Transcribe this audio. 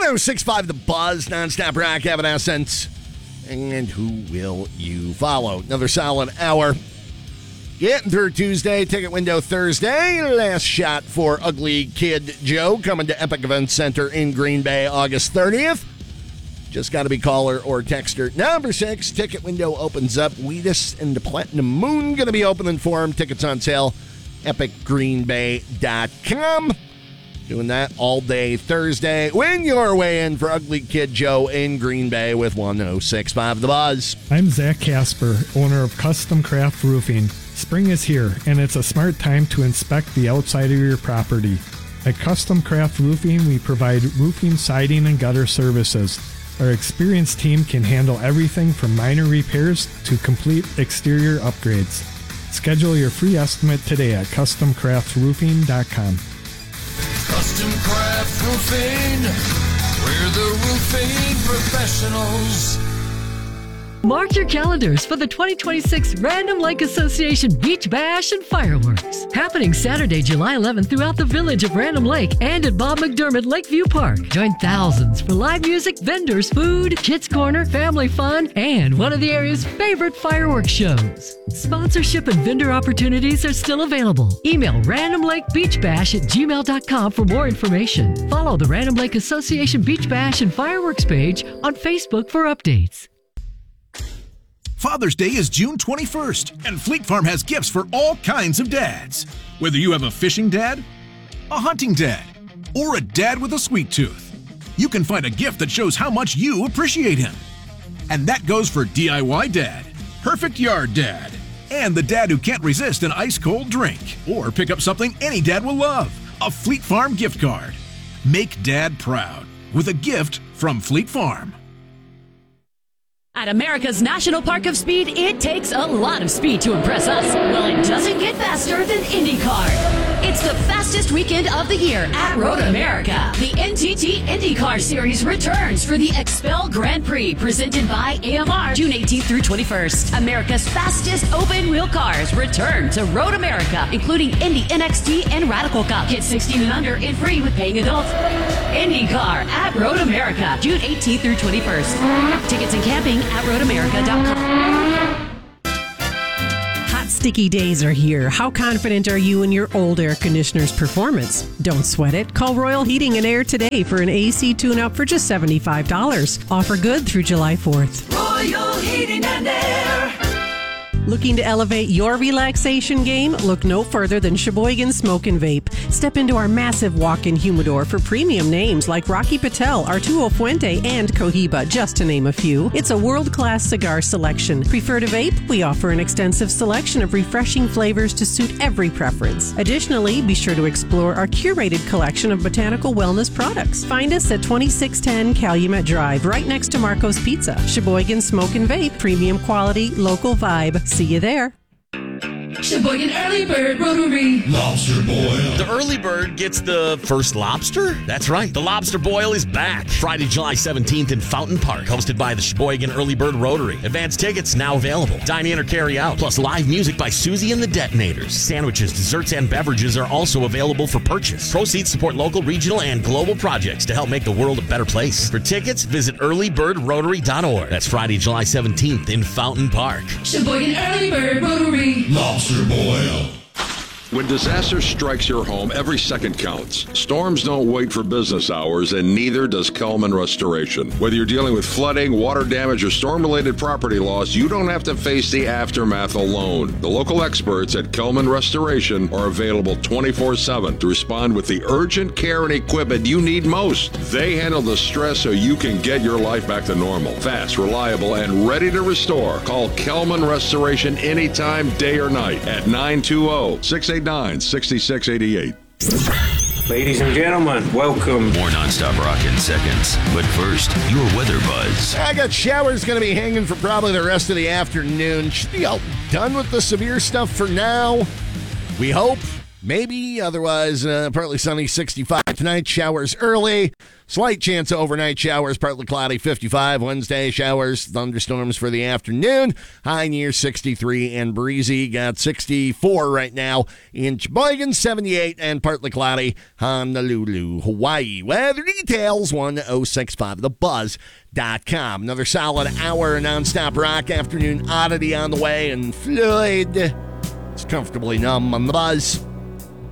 106.5 The Buzz, nonstop rock, Evanescence. And who will you follow? Another solid hour. Getting through Tuesday, ticket window Thursday. Last shot for Ugly Kid Joe coming to Epic Event Center in Green Bay August 30th. Just got to be caller or texter. Number 6, ticket window opens up. Wheatus and the Platinum Moon going to be opening for him. Tickets on sale, epicgreenbay.com. Doing that all day Thursday. Win your way in for Ugly Kid Joe in Green Bay with 106.5 The Buzz. I'm Zach Casper, owner of Custom Craft Roofing. Spring is here, and it's a smart time to inspect the outside of your property. At Custom Craft Roofing, we provide roofing, siding, and gutter services. Our experienced team can handle everything from minor repairs to complete exterior upgrades. Schedule your free estimate today at CustomCraftRoofing.com. Custom Craft Roofing, we're the roofing professionals. Mark your calendars for the 2026 Random Lake Association Beach Bash and Fireworks. Happening Saturday, July 11th throughout the village of Random Lake and at Bob McDermott Lakeview Park. Join thousands for live music, vendors, food, kids corner, family fun, and one of the area's favorite fireworks shows. Sponsorship and vendor opportunities are still available. Email randomlakebeachbash@gmail.com for more information. Follow the Random Lake Association Beach Bash and Fireworks page on Facebook for updates. Father's Day is June 21st, and Fleet Farm has gifts for all kinds of dads. Whether you have a fishing dad, a hunting dad, or a dad with a sweet tooth, you can find a gift that shows how much you appreciate him. And that goes for DIY dad, perfect yard dad, and the dad who can't resist an ice-cold drink. Or pick up something any dad will love, a Fleet Farm gift card. Make dad proud with a gift from Fleet Farm. At America's National Park of Speed, it takes a lot of speed to impress us. Well, it doesn't get faster than IndyCar. It's the fastest weekend of the year at Road America. The NTT IndyCar Series returns for the Expel Grand Prix, presented by AMR, June 18th through 21st. America's fastest open-wheel cars return to Road America, including Indy NXT and Radical Cup. Get 16 and under and free with paying adults. IndyCar at Road America, June 18th through 21st. Tickets and camping at roadamerica.com. Hot, sticky days are here. How confident are you in your old air conditioner's performance? Don't sweat it. Call Royal Heating and Air today for an AC tune-up for just $75. Offer good through July 4th. Royal Heating and Air. Looking to elevate your relaxation game? Look no further than Sheboygan Smoke and Vape. Step into our massive walk-in humidor for premium names like Rocky Patel, Arturo Fuente, and Cohiba, just to name a few. It's a world-class cigar selection. Prefer to vape? We offer an extensive selection of refreshing flavors to suit every preference. Additionally, be sure to explore our curated collection of botanical wellness products. Find us at 2610 Calumet Drive, right next to Marco's Pizza. Sheboygan Smoke and Vape, premium quality, local vibe. See you there. Sheboygan Early Bird Rotary. Lobster Boil. The Early Bird gets the first lobster? That's right. The Lobster Boil is back. Friday, July 17th in Fountain Park. Hosted by the Sheboygan Early Bird Rotary. Advanced tickets now available. Dine in or carry out. Plus live music by Susie and the Detonators. Sandwiches, desserts, and beverages are also available for purchase. Proceeds support local, regional, and global projects to help make the world a better place. For tickets, visit earlybirdrotary.org. That's Friday, July 17th in Fountain Park. Sheboygan Early Bird Rotary. Lobster Boil. When disaster strikes your home, every second counts. Storms don't wait for business hours, and neither does Kelman Restoration. Whether you're dealing with flooding, water damage, or storm-related property loss, you don't have to face the aftermath alone. The local experts at Kelman Restoration are available 24/7 to respond with the urgent care and equipment you need most. They handle the stress so you can get your life back to normal. Fast, reliable, and ready to restore. Call Kelman Restoration anytime, day or night, at 920-689-6688. Ladies and gentlemen, welcome. More nonstop rock in seconds. But first, your weather buzz. I got showers going to be hanging for probably the rest of the afternoon. Should be all done with the severe stuff for now. We hope. Maybe, otherwise partly sunny, 65 tonight. Showers early. Slight chance of overnight showers, partly cloudy, 55. Wednesday, showers, thunderstorms for the afternoon. High near 63 and breezy. Got 64 right now in Sheboygan, 78 and partly cloudy. Honolulu, Hawaii. Weather details, 1065thebuzz.com. Another solid hour nonstop rock afternoon oddity on the way, and Floyd is comfortably numb on the Buzz.